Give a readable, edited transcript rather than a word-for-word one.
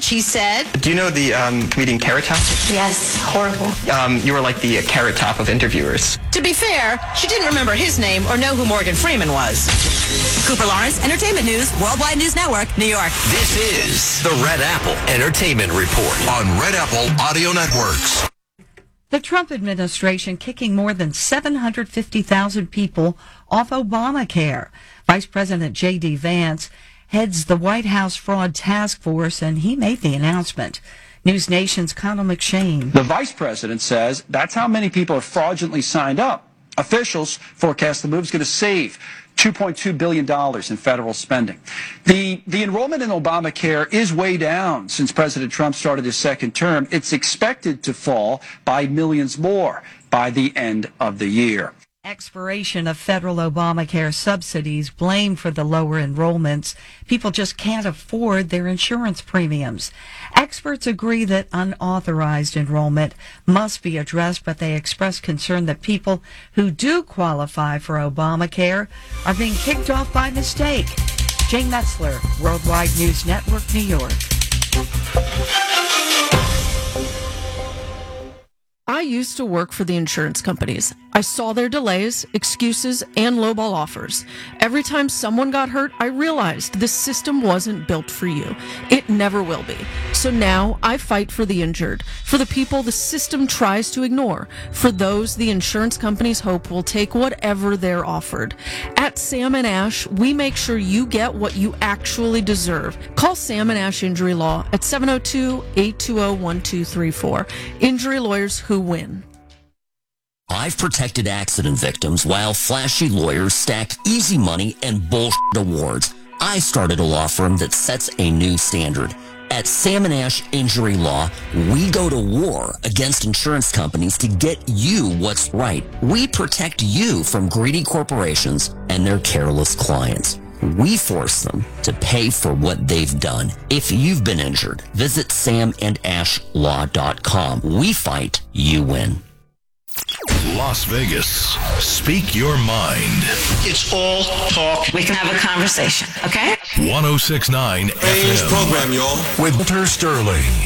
She said, Do you know the comedian Carrot Top? yes, horrible. You were like the Carrot Top of interviewers. To be fair, she didn't remember his name or know who Morgan Freeman was. Cooper Lawrence, Entertainment News, Worldwide News Network, New York. This is the Red Apple Entertainment Report on Red Apple Audio Networks. The Trump administration kicking more than 750,000 people off Obamacare. Vice President J.D. Vance heads the White House Fraud Task Force, and he made the announcement. News Nation's Connell McShane. The vice president says that's how many people are fraudulently signed up. Officials forecast the move is going to save $2.2 billion in federal spending. The enrollment in Obamacare is way down since President Trump started his second term. It's expected to fall by millions more by the end of the year. Expiration of federal Obamacare subsidies blamed for the lower enrollments. People just can't afford their insurance premiums. Experts agree that unauthorized enrollment must be addressed, but they express concern that people who do qualify for Obamacare are being kicked off by mistake. Jane Metzler, Worldwide News Network, New York. I used to work for the insurance companies. I saw their delays, excuses, and lowball offers. Every time someone got hurt, I realized this system wasn't built for you. It never will be. So now I fight for the injured, for the people the system tries to ignore, for those the insurance companies hope will take whatever they're offered. At Sam & Ash, we make sure you get what you actually deserve. Call Sam & Ash Injury Law at 702-820-1234. Injury lawyers who win. I've protected accident victims while flashy lawyers stack easy money and bullshit awards. I started a law firm that sets a new standard. At Sam & Ash Injury Law, we go to war against insurance companies to get you what's right. We protect you from greedy corporations and their careless clients. We force them to pay for what they've done. If you've been injured, visit samandashlaw.com. We fight, you win. Las Vegas. Speak your mind. It's all talk. We can have a conversation, okay? 106.9 FM. program, y'all. With Walter Sterling.